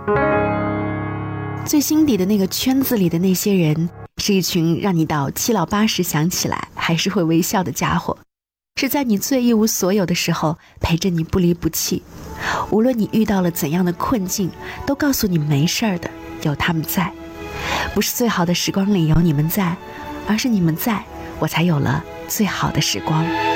最心底的那个圈子里的那些人，是一群让你到七老八十想起来还是会微笑的家伙，是在你最一无所有的时候陪着你不离不弃，无论你遇到了怎样的困境，都告诉你没事儿的，有他们在。不是最好的时光里有你们在，而是你们在，我才有了最好的时光。